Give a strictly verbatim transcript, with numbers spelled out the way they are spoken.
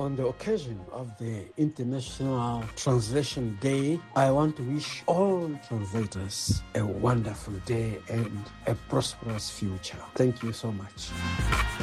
on the occasion of the International Translation Day, I want to wish all translators a wonderful day and a prosperous future. Thank you so much.